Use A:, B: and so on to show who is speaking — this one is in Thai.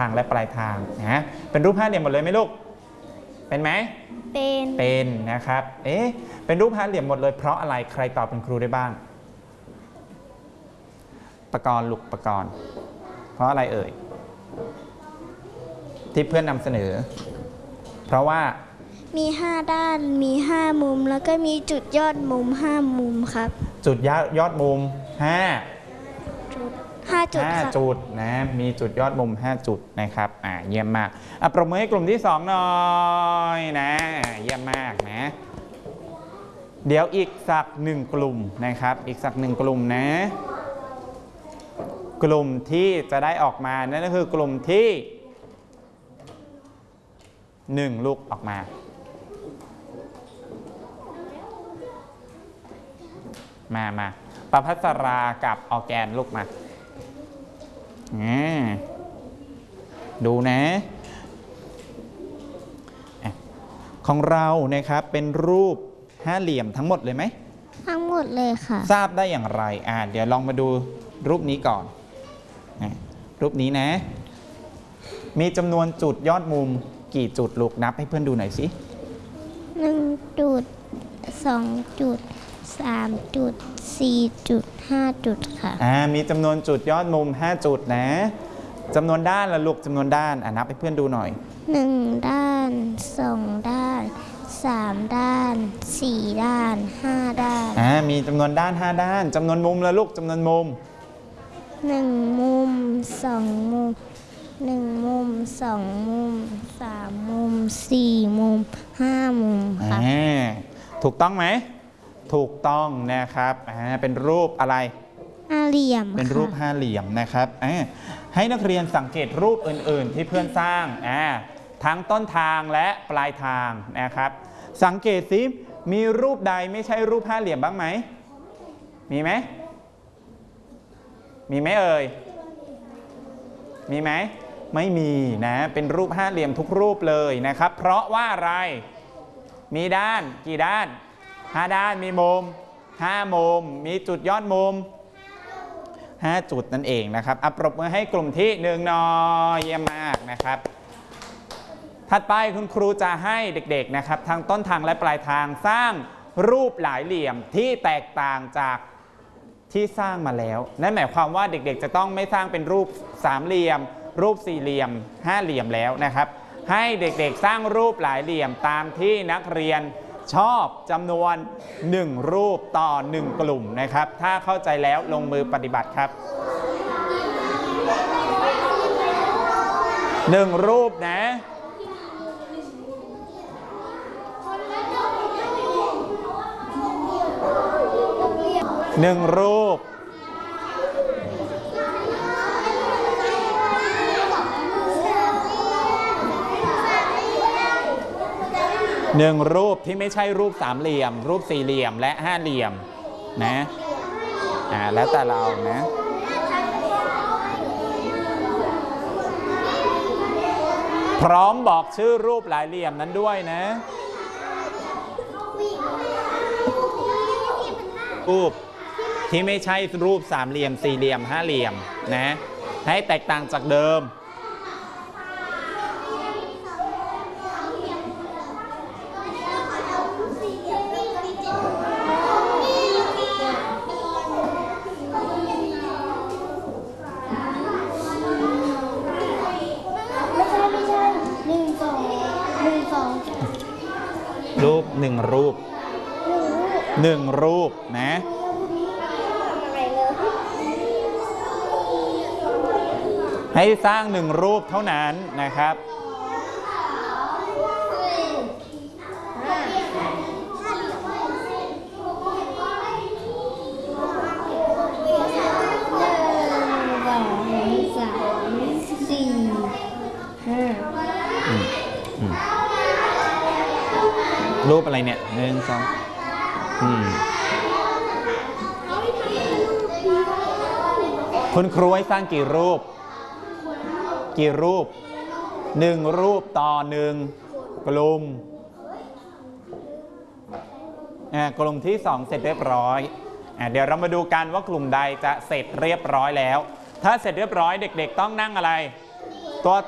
A: างและปลายทางนะเป็นรูปห้าเหลี่ยมหมดเลยไหมลูกเป็นไหมเป็นนะครับเป็นรูปห้าเหลี่ยมหมดเลยเพราะอะไรใครตอบเป็นครูได้บ้างปกรณ์ลูกปกรณ์เพราะอะไรเอ่ยที่เพื่อนนำเสนอเพราะว่า
B: มี5ด้านมี5มุมแล้วก็มีจุดยอดมุม5มุมครับ
A: จุดยอดมุม
B: 5จุด
A: นะมีจุดยอดมุม5จุดนะครับเยี่ยมมากปรบมือให้กลุ่มที่2หน่อยนะเยี่ยมมากนะเดี๋ยวอีกสัก1กลุ่มนะครับอีกสัก1กลุ่มนะกลุ่มที่จะได้ออกมานั่นก็คือกลุ่มที่1ลูกออกมาประภัสรากับออร์แกนลูกมาดูนะของเรานะครับเป็นรูปห้าเหลี่ยมทั้งหมดเลยไหม
B: ทั้งหมดเลยค่ะ
A: ทราบได้อย่างไรเดี๋ยวลองมาดูรูปนี้ก่อนรูปนี้นะมีจำนวนจุดยอดมุมกี่จุดลูกนับให้เพื่อนดูหน่อยสิ
B: 1จุด2จุด3จุด4จุด5จุดค่ะ
A: มีจำนวนจุดยอดมุม5จุดนะจำนวนด้านละลูกจำนวนด้านนับให้เพื่อนดูหน่อย
B: 1ด้าน2ด้าน3ด้าน4ด้าน5ด้าน
A: มีจำนวนด้าน5ด้านจำนวนมุมละลูกจำนวนมุม
B: 1มุม2มุม1มุม2มุม3มุม4มุม5มุมค่ะ
A: ถูกต้องไหมถูกต้องนะครับเป็นรูปอะไร
B: ห้าเหลี่ยม
A: เป็นรูปห้าเหลี่ยมนะครับให้นักเรียนสังเกตรูปอื่นๆที่เพื่อนสร้างทั้งต้นทางและปลายทางนะครับสังเกตสิมีรูปใดไม่ใช่รูปห้าเหลี่ยมบ้างไหมมีไหมเอ่ยมีไหมไม่มีนะเป็นรูปห้าเหลี่ยมทุกรูปเลยนะครับเพราะว่าอะไรมีด้านกี่ด้าน5ด้านมีมุม5มุมมีจุดยอดมุม5จุดนั่นเองนะครับปรบมือให้กลุ่มที่1หน่อยเยี่ยมมากนะครับถัดไปคุณครูจะให้เด็กๆนะครับทั้งต้นทางและปลายทางสร้างรูปหลายเหลี่ยมที่แตกต่างจากที่สร้างมาแล้วนั่นหมายความว่าเด็กๆจะต้องไม่สร้างเป็นรูปสามเหลี่ยมรูปสี่เหลี่ยมห้าเหลี่ยมแล้วนะครับให้เด็กๆสร้างรูปหลายเหลี่ยมตามที่นักเรียนชอบจำนวน1รูปต่อ1กลุ่มนะครับถ้าเข้าใจแล้วลงมือปฏิบัติครับ1รูปนะ1รูป1รูปที่ไม่ใช่รูปสามเหลี่ยมรูปสี่เหลี่ยมและห้าเหลี่ยมนะแล้วแต่เรานะพร้อมบอกชื่อรูปหลายเหลี่ยมนั้นด้วยนะรูปที่ไม่ใช่รูปสามเหลี่ยมสี่เหลี่ยมห้าเหลี่ยมนะให้แตกต่างจากเดิมรูป1รูป1รูปนะให้สร้าง1รูปเท่านั้นนะครับรูปอะไรเนี่ย1 2คุณครูให้สร้างกี่รูป1รูปต่อ1กลุ่มกลุ่มที่2เสร็จเรียบร้อยเดี๋ยวเรามาดูกันว่ากลุ่มใดจะเสร็จเรียบร้อยแล้วถ้าเสร็จเรียบร้อยเด็กๆต้องนั่งอะไร